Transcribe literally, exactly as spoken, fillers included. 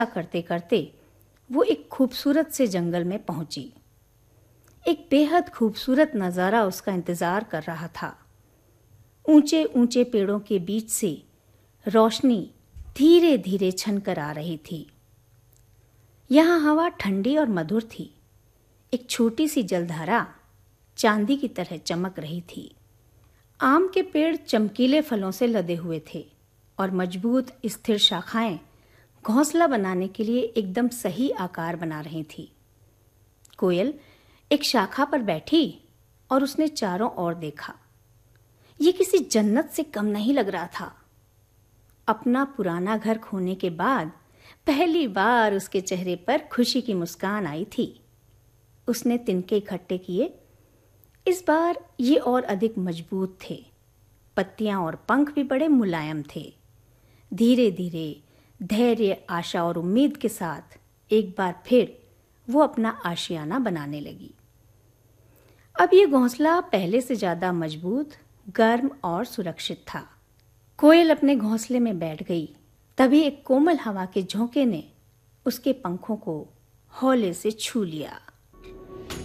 करते करते वो एक खूबसूरत से जंगल में पहुंची। एक बेहद खूबसूरत नज़ारा उसका इंतज़ार कर रहा था। ऊंचे ऊंचे पेड़ों के बीच से रोशनी धीरे धीरे छनकर आ रही थी। यहाँ हवा ठंडी और मधुर थी। एक छोटी सी जलधारा चांदी की तरह चमक रही थी। आम के पेड़ चमकीले फलों से लदे हुए थे और मजबूत स्थिर शाखाएं घोंसला बनाने के लिए एकदम सही आकार बना रही थी। कोयल एक शाखा पर बैठी और उसने चारों ओर देखा। ये किसी जन्नत से कम नहीं लग रहा था। अपना पुराना घर खोने के बाद पहली बार उसके चेहरे पर खुशी की मुस्कान आई थी। उसने तिनके इकट्ठे किए। इस बार ये और अधिक मजबूत थे। पत्तियां और पंख भी बड़े मुलायम थे। धीरे धीरे धैर्य, आशा और उम्मीद के साथ एक बार फिर वो अपना आशियाना बनाने लगी। अब ये घोंसला पहले से ज्यादा मजबूत, गर्म और सुरक्षित था। कोयल अपने घोंसले में बैठ गई। तभी एक कोमल हवा के झोंके ने उसके पंखों को हौले से छू लिया।